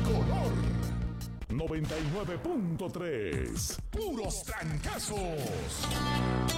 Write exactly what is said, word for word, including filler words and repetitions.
color. noventa y nueve punto tres. Puros trancazos.